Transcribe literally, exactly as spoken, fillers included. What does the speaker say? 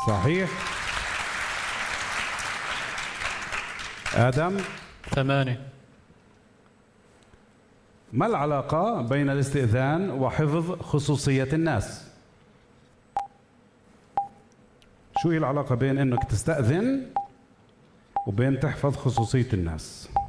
صحيح. آدم. ثمانية. ما العلاقة بين الاستئذان وحفظ خصوصية الناس؟ شو هي العلاقة بين انك تستأذن وبين تحفظ خصوصية الناس؟